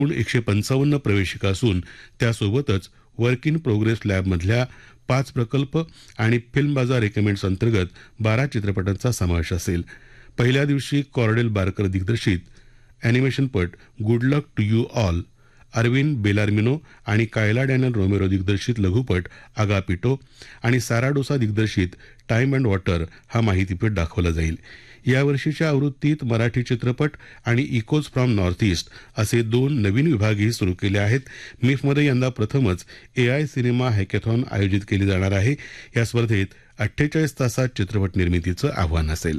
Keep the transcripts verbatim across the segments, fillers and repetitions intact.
एकूण एकशे पंचावन्न प्रवेशिका असून त्यासोबतच वर्क इन प्रोग्रेस लॅबमधल्या पाच प्रकल्प आणि फिल्म बाजार रेकमेंड्स अंतर्गत बारा चित्रपटांचा समावेश असेल. पहिल्या दिवशी कॉर्डेल बार्कर दिग्दर्शित अॅनिमेशनपट good luck to you all, Arvind बेलार्मिनो आणि कायला डॅनियल रोमेरो दिग्दर्शित लघुपट आगापिटो आणि सारा डोसा दिग्दर्शित टाइम अँड वॉटर हा माहितीपट दाखवला जाईल. यावर्षीच्या आवृत्तीत मराठी चित्रपट आणि इकोज फ्रॉम नॉर्थ ईस्ट असे दोन नवीन विभागही सुरू केले आहेत. मिफमध्ये यंदा प्रथमच एआय सिनेमा हॅकेथॉन आयोजित केली जाणार आहे. या स्पर्धेत अठ्ठेचाळीस तासात चित्रपट निर्मितीचं आव्हान असेल.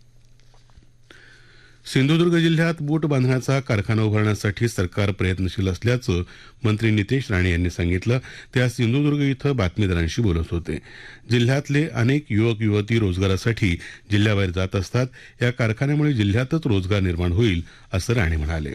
सिंधुदुर्ग जिल्ह्यात बोट बांधण्याचा कारखाना उभारण्यासाठी सरकार प्रयत्नशील असल्याचं मंत्री नितेश राणे यांनी सांगितलं. ते आज सिंधुदुर्ग इथं बातमीदारांशी बोलत होते. जिल्ह्यातले अनेक युवक युवती रोजगारासाठी जिल्ह्याबाहेर जात असतात. या कारखान्यामुळे जिल्ह्यातच रोजगार निर्माण होईल असं राणे म्हणाले.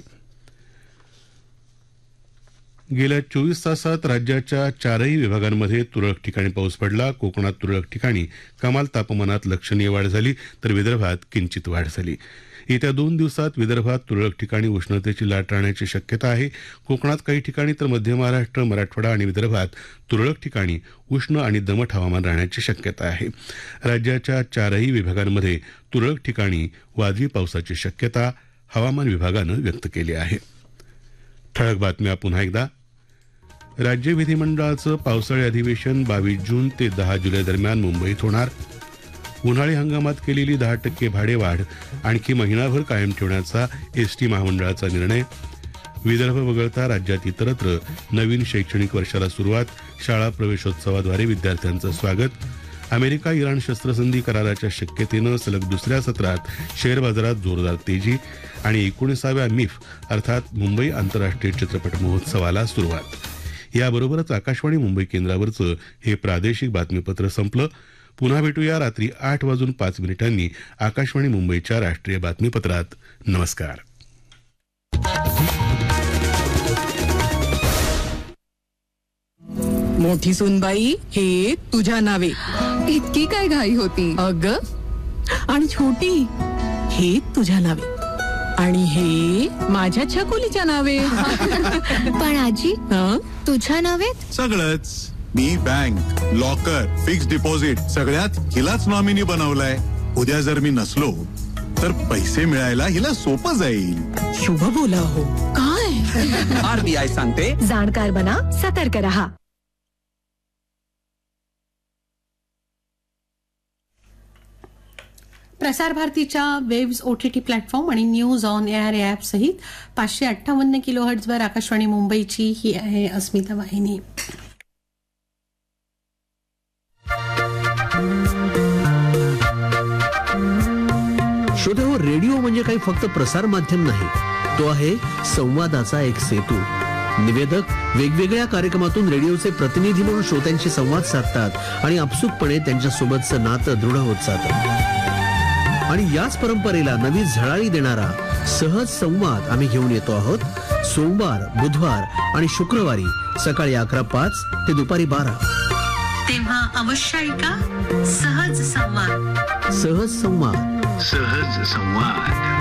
गेल्या चोवीस तासात राज्याच्या चारही विभागांमध्ये तुरळक ठिकाणी पाऊस पडला. कोकणात तुरळक ठिकाणी कमाल तापमानात लक्षणीय वाढ झाली तर विदर्भात किंचित वाढ झाली. येत्या दोन दिवसात विदर्भात तुरळक ठिकाणी उष्णतेची लाट राहण्याची शक्यता आहे. कोकणात काही ठिकाणी तर मध्य महाराष्ट्र, मराठवाडा आणि विदर्भात तुरळक ठिकाणी उष्ण आणि दमट हवामान राहण्याची शक्यता आहे. राज्याच्या चारही विभागांमध्ये तुरळक ठिकाणी वादळी पावसाची शक्यता हवामान विभागानं व्यक्त केली आहे. ठळक बातम्या पुन्हा एकदा. राज्य विधिमंडळाचं पावसाळी अधिवेशन बावीस जून ते दहा जुलै दरम्यान मुंबईत होणार. उन्हाळी हंगामात केलेली दहा टक्के भाडेवाढ आणखी महिनाभर कायम ठेवण्याचा एसटी महामंडळाचा निर्णय. विदर्भ वगळता राज्यात इतरत्र नवीन शैक्षणिक वर्षाला सुरुवात. शाळा प्रवेशोत्सवाद्वारे विद्यार्थ्यांचं स्वागत. अमेरिका इराण शस्त्रसंधी कराराच्या शक्यतेनं सलग दुसऱ्या सत्रात शेअर बाजारात जोरदार तेजी. आणि एकोणीसाव्या मिफ अर्थात मुंबई आंतरराष्ट्रीय चित्रपट महोत्सवाला सुरुवात. याबरोबरच आकाशवाणी मुंबई केंद्रावरचं हे प्रादेशिक बातमीपत्र संपलं. पुन्हा भेटूया रात्री आठ वाजून पाच मिनिटांनी आकाशवाणी मुंबईच्या राष्ट्रीय बातमीपत्रात. नमस्कार. मोठी सुनबाई हे तुझ्या नावे. इतकी काय घाई होती अगं, आणि छोटी हे तुझ्या नावे आणि हे माझ्या छकुलीच्या नावे. पण आजी तुझ्या नावे सगळंच. मी बँक, लॉकर, फिक्स डिपॉझिट सगळ्यात हिलाच नॉमिनी बनवलंय. उद्या जर मी नसलो तर पैसे मिळायला हिला सोपं जाईल. शुभ बोला हो. काय? आरबीआय सांगते जाणकार बना, सतर्क रहा. प्रसार भारतीच्या वेव्स ओटीटी प्लॅटफॉर्म आणि न्यूज ऑन एअर ॲप सहित पाचशे अठ्ठावन्न किलो हर्ट्झवर आकाशवाणी मुंबईची ही आहे अस्मिता वाहिनी. श्रोते हो, रेडिओ म्हणजे काही फक्त प्रसार माध्यम नाही, तो आहे संवादाचा एक सेतू. निवेदक वेगवेगळ्या कार्यक्रमातून रेडिओचे प्रतिनिधी म्हणून श्रोत्यांशी संवाद साधतात आणि आपसुकपणे त्यांच्यासोबतचं नातं दृढ होत जातं. आणि याच परंपरेला नवी झळाळी देणारा सहज संवाद आम्ही घेऊन येतो आहोत. सोमवार, बुधवार आणि शुक्रवारी सकाळी अकरा पाच ते दुपारी बारा. तेव्हा अवश्य ऐका सहज संवाद. सहज संवाद. सहज संवाद.